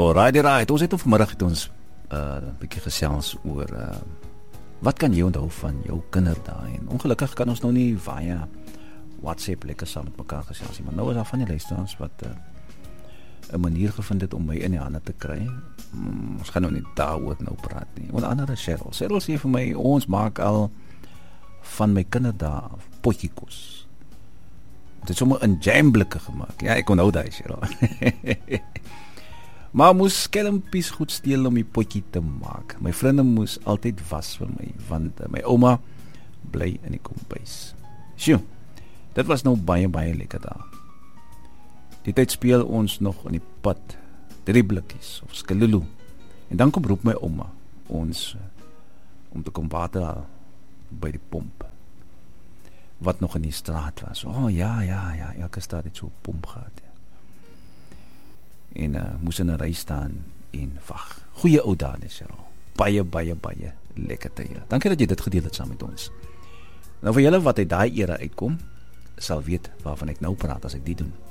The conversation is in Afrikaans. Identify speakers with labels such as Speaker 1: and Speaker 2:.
Speaker 1: Right. Ons het vanmiddag het ons 'n bietjie gesels oor wat kan jy onthou van jou kinderdae? En ongelukkig kan ons nou nie via WhatsApp lekker saam met mekaar gesels nie, maar nou is daar van die luisteraars wat 'n manier gevind het om my in die hande te kry. Ons gaan nou nie daaroor nou praat nie. Onder andere Cheryl sê vir my, ons maak al van my kinderdae potjiekos. Dit is sommer in jamblikke gemaak. Ja, ek onthou daai Cheryl. Maar moes skelmpies goed steel om die potjie te maak. My vriende moes altyd was vir my, want my ouma bly in die kombuis. Sjoe, dit was nou baie lekker daar. Die tyd speel ons nog in die pad, 3 blikkies of skelulu. En dan kom roep my ouma ons om te kom water haal by die pomp, wat nog in die straat was. Ja, elke straat het so 'n pomp gehad. Ja. En moes in 'n ry staan en wag. Goeie ou dae, Cheryl. Baie lekker tye. Dankie dat jy dit gedeel het saam met ons. Nou vir julle wat uit daai era uitkom, sal weet waarvan ek nou praat as ek dit doen.